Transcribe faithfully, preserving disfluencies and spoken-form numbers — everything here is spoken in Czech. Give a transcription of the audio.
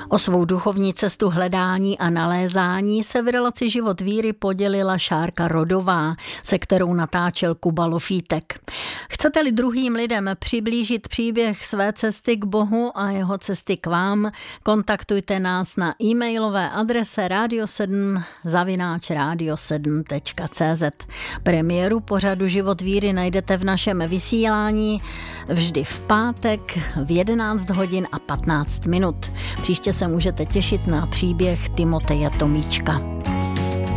O svou duchovní cestu hledání a nalézání se v relaci Život víry podělila Šárka Rodová, se kterou natáčel Kuba Lofítek. Chcete-li druhým lidem přiblížit příběh své cesty k Bohu a jeho cesty k vám, kontaktujte nás na e-mailové adrese radio sedm zavináč radio sedm tečka cé zet. Premiéru pořadu Život víry najdete v našem vysílání vždy v pátek v jedenáct hodin a patnáct minut. Příště se můžete těšit na příběh Timoteje Tomíčka.